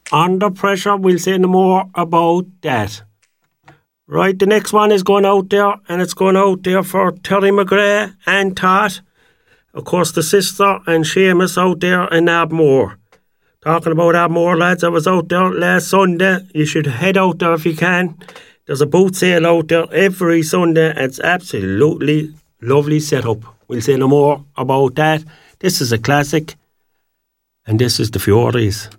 Under Pressure. We'll say no more about that. Right, the next one is going out there, and it's going out there for Terry McGrath and Todd. Of course, the sister and Seamus out there in Abmore. Talking about Abmore, lads, I was out there last Sunday. You should head out there if you can. There's a boot sale out there every Sunday. It's absolutely lovely setup. We'll say no more about that. This is a classic, and this is the Furies.